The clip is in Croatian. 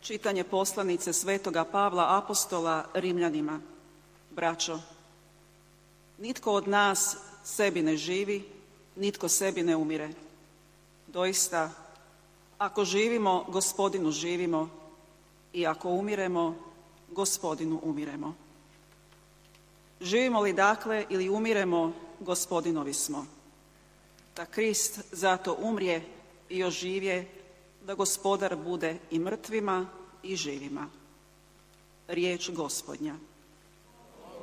Čitanje poslanice svetoga Pavla apostola Rimljanima. Braćo, nitko od nas sebi ne živi, nitko sebi ne umire. Doista, ako živimo, Gospodinu živimo, i ako umiremo, Gospodinu umiremo. Živimo li dakle ili umiremo, Gospodinovi smo. Da Krist zato umrije i oživje, da Gospodar bude i mrtvima i živima. Riječ Gospodnja.